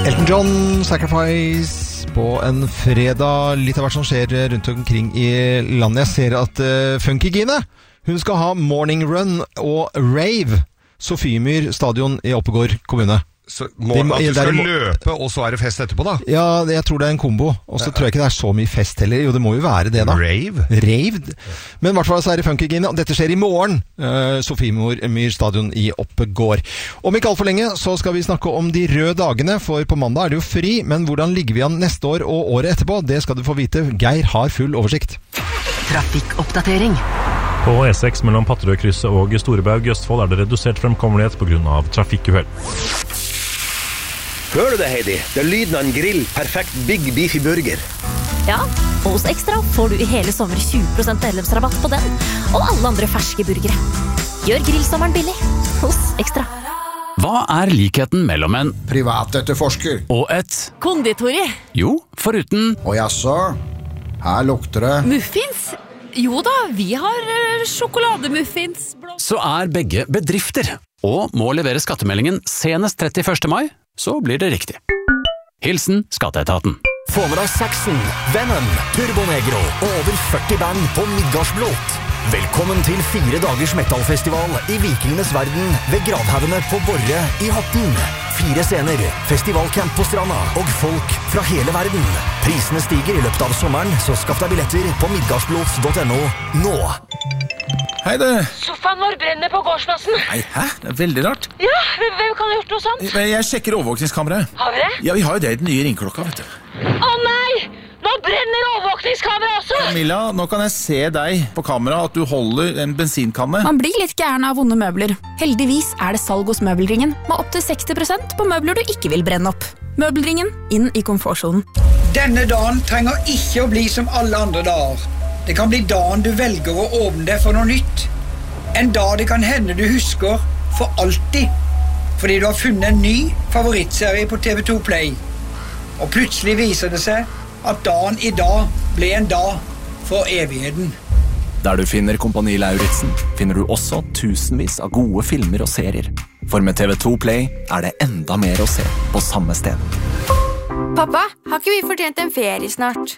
Elton John, Sacrifice på en fredag. Litt av hvert som skjer rundt omkring i landet. Jeg ser at Funky Gine, hun skal ha morning run og rave. Sofiemyr stadion i Oppegård kommune. Så at du skal løpe, og så det fest etterpå da? Ja, jeg tror det en kombo. Og så tror jeg ikke det så mye fest heller. Jo, det må jo være det da. Rave? Men i hvert fall så det Funky Gine, og dette skjer i morgen. Sofiemyr stadion i Oppegård. Om ikke alt for lenge så skal vi snakke om de røde dagene, for på mandag det jo fri. Men hvordan ligger vi an neste år og året etterpå? Det skal du få vite. Geir har full oversikt. Trafikkoppdatering. På E6 mellom Patterøykrysset og Storebaug i Østfold det redusert fremkommelighet på grunn av trafikkuhell. Hører du det, Heidi? Det lyden av en grill. Perfekt Big Beefy Burger. Ja, og hos Extra får du i hele sommer 20% medlemsrabatt på den, og alle andre ferske burgere. Gjør grillsommeren billig hos Extra. Hva likheten mellom en privatetterforsker og et konditori? Jo, foruten og jaså, her lukter det muffins? Jo da, vi har sjokolademuffins. Så begge bedrifter, og må levere skattemeldingen senest 31. mai, så blir det riktig. Hilsen Skatteetaten. Få med deg Saxon, Venom, Turbonegro og over 40 band på Midgardsblåt. Velkommen til 4 dagers metalfestival i Vikingenes verden ved Gravhaugene på Borre i Horten. 4 scener, festivalcamp på stranda og folk fra hele verden. Prisene stiger i løpet av sommeren, så skaff deg billetter på midgardsblåt.no nå. Hei du. Sofaen vår brenner på gårdsplassen. Nei, hæ? Det veldig rart. Ja, hvem kan ha gjort noe sånt? Jeg sjekker overvåkningskameraet. Har vi det? Ja, vi har jo det i den nye ringklokka, vet du. Å nei! Nå brenner overvåkningskameraet også! Milla, nå kan jeg se deg på kamera at du holder en bensinkanne. Man blir litt gæren av vonde møbler. Heldigvis det salg hos Møbelringen, med opp til 60% på møbler du ikke vil brenne opp. Møbelringen, inn i komfortsonen. Denne dagen trenger ikke å bli som alle andre dager. Det kan bli dagen du velger å åpne deg for noe nytt. En dag det kan hende du husker for alltid, fordi du har funnet en ny favorittserie på TV2 Play. Og plutselig viser det seg at dagen i dag ble en dag for evigheten. Der du finner Kompani Lauritzen, finner du også tusenvis av gode filmer og serier. For med TV2 Play det enda mer å se på samme sted. Pappa, har ikke vi fortjent en ferie snart?